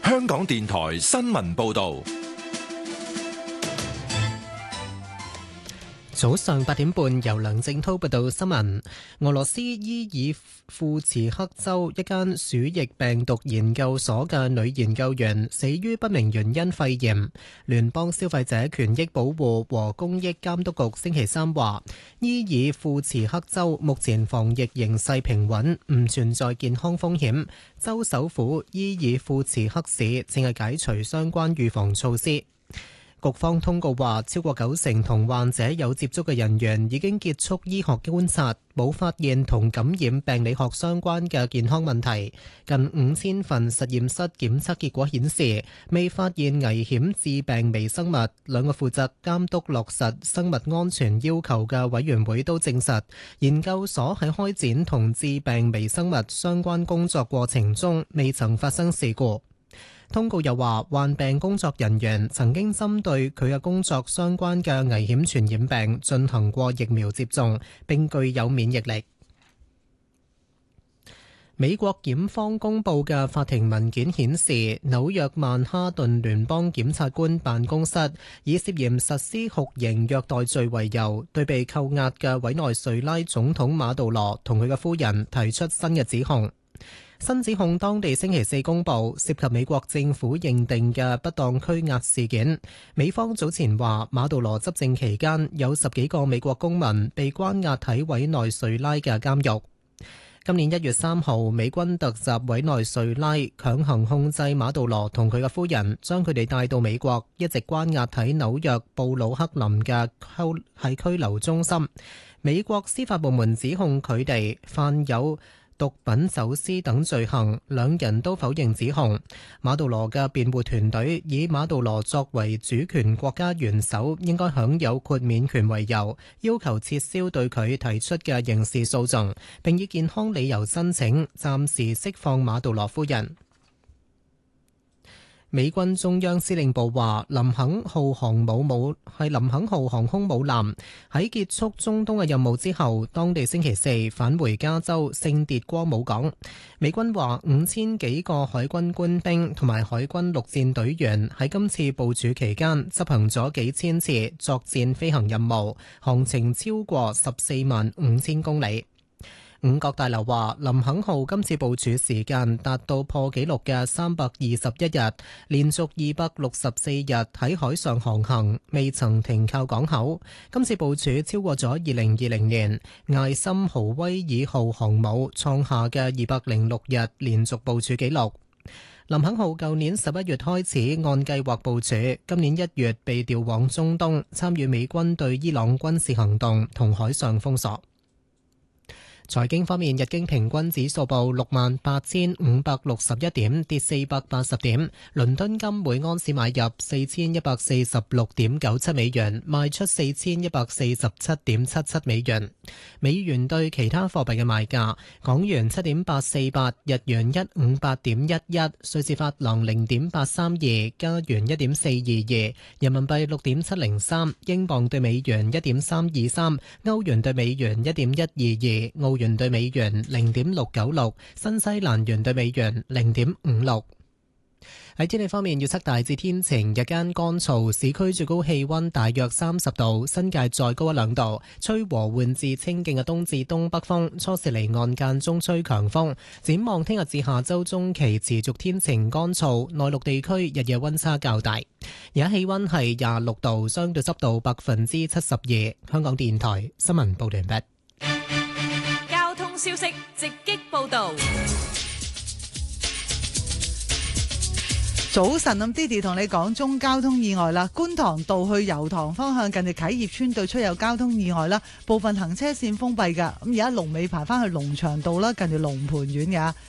香港電台新聞報道。 早上8點半，由梁正滔報道新聞。俄羅斯伊爾庫茨克州一間鼠疫病毒研究所嘅女研究員死於不明原因肺炎。聯邦消費者權益保護和公益監督局星期三話，伊爾庫茨克州目前防疫形勢平穩，唔存在健康風險。州首府伊爾庫茨克市正係解除相關預防措施。局方通告話，超過90%同患者有接觸嘅人員已經結束醫學觀察，冇發現同感染病理學相關嘅健康問題。近5000份實驗室檢測結果顯示，未發現危險致病微生物。兩個負責監督落實生物安全要求嘅委員會都證實，研究所喺開展同致病微生物相關工作過程中未曾發生事故。通告又話，患病工作人員曾經針對佢嘅工作相關嘅危險傳染病進行過疫苗接種，並具有免疫力。美國檢方公佈嘅法庭文件顯示，紐約曼哈頓聯邦檢察官辦公室以涉嫌實施酷刑虐待罪為由，對被扣押嘅委內瑞拉總統馬杜羅同佢嘅夫人提出新嘅指控。新指控當地星期四公佈，涉及美國政府認定嘅不當拘押事件。美方早前話，馬杜羅執政期間有10幾個美國公民被關押喺委內瑞拉嘅監獄。今年1月3號，美軍突襲委內瑞拉，強行控制馬杜羅同佢嘅夫人，將佢哋帶到美國，一直關押喺紐約布魯克林嘅拘留中心。美國司法部門指控佢哋犯有毒品走私等罪行，兩人都否認指控。馬杜羅嘅辯護團隊以馬杜羅作為主權國家元首應該享有豁免權為由，要求撤銷對佢提出嘅刑事訴訟，並以健康理由申請暫時釋放馬杜羅夫人。美軍中央司令部話，林肯號航空母艦喺結束中東嘅任務之後，當地星期四返回加州聖迭戈姆港。美軍話5000幾個海軍官兵同埋海軍陸戰隊員喺今次部署期間執行咗幾千次作戰飛行任務，航程超過145000公里。五角大樓話，林肯號今次部署時間達到破紀錄嘅321日，連續264日喺海上航行，未曾停靠港口。今次部署超過咗2020年艾森豪威爾號航母創下嘅206日連續部署紀錄。林肯號舊年11月開始按計劃部署，今年1月被調往中東，參與美軍對伊朗軍事行動同海上封鎖。財經方面，日經平均指數報68,561點，跌480點。倫敦金每安士買入4146.97美元，賣出4147.77美元。美元對其他貨幣嘅賣價：港元7.848，日元158.11，瑞士法郎0.832，加元1.422，人民幣6.703，英鎊對美元1.323，歐元對美元1.122，澳元對美元0.696，新西蘭元對美元0.56。喺天氣方面，預測大致天晴，日間乾燥，市區最高氣溫大約30度，新界再高1-2度，吹和緩至清勁嘅東至東北風，初時離岸間中吹強風。展望聽日至下周中期持續天晴乾燥，內陸地區日夜溫差較大。而家氣溫係26度，相對濕度72%。香港電台新聞報道完畢。 交通消息直擊報道。 早晨，咁 Didi 同你講中交通意外啦。觀塘道去油塘方向近住啟業村對出有交通意外啦，部分行車線封閉噶。咁而家龍尾排翻去龍翔道啦，近住龍蟠苑噶。